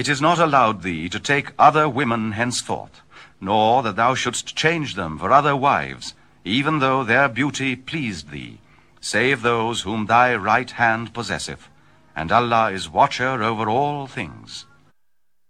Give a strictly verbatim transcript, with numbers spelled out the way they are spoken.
It is not allowed thee to take other women henceforth, nor that thou shouldst change them for other wives, even though their beauty pleased thee, save those whom thy right hand possesseth, and Allah is watcher over all things.